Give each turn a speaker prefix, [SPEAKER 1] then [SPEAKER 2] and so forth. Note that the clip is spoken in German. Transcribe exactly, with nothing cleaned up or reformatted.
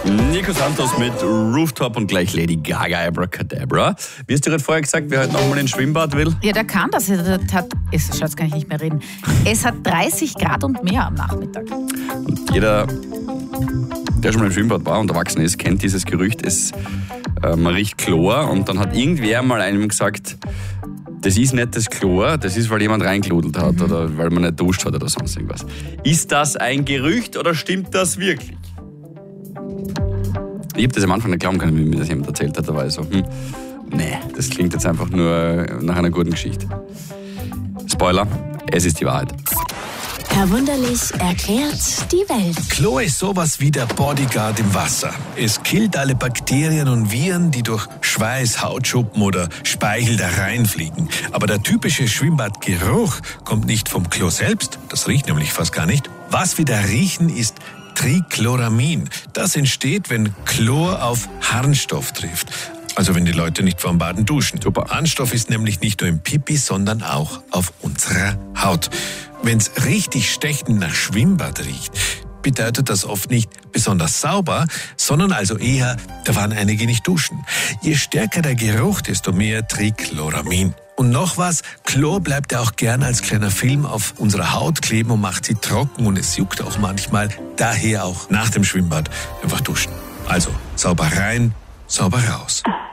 [SPEAKER 1] Nico Santos mit Rooftop und gleich Lady Gaga, Abracadabra. Wie hast du gerade vorher gesagt, wer heute nochmal ins Schwimmbad will?
[SPEAKER 2] Ja, der kann das. Der hat, es, Schatz, kann ich nicht mehr reden. Es hat dreißig Grad und mehr am Nachmittag.
[SPEAKER 1] Und jeder, der schon mal im Schwimmbad war und erwachsen ist, kennt dieses Gerücht, es, äh, man riecht Chlor. Und dann hat irgendwer mal einem gesagt, das ist nicht das Chlor, das ist, weil jemand reingeludelt hat mhm. oder weil man nicht duscht hat oder sonst irgendwas. Ist das ein Gerücht oder stimmt das wirklich? Ich habe das am Anfang nicht glauben können, wie mir das jemand erzählt hat. Da war ich so, hm, nee, das klingt jetzt einfach nur nach einer guten Geschichte. Spoiler, es ist die Wahrheit.
[SPEAKER 3] Herr Wunderlich erklärt die Welt.
[SPEAKER 4] Klo ist sowas wie der Bodyguard im Wasser. Es killt alle Bakterien und Viren, die durch Schweiß, Hautschuppen oder Speichel da reinfliegen. Aber der typische Schwimmbadgeruch kommt nicht vom Klo selbst, das riecht nämlich fast gar nicht. Was wir da riechen, ist Trichloramin. Das entsteht, wenn Chlor auf Harnstoff trifft. Also wenn die Leute nicht vorm Baden duschen. Super. Harnstoff ist nämlich nicht nur im Pipi, sondern auch auf unserer Haut. Wenn es richtig stechend nach Schwimmbad riecht, bedeutet das oft nicht besonders sauber, sondern also eher, da waren einige nicht duschen. Je stärker der Geruch, desto mehr Trichloramin. Und noch was, Chlor bleibt ja auch gern als kleiner Film auf unserer Haut kleben und macht sie trocken und es juckt auch manchmal. Daher auch nach dem Schwimmbad einfach duschen. Also sauber rein, sauber raus.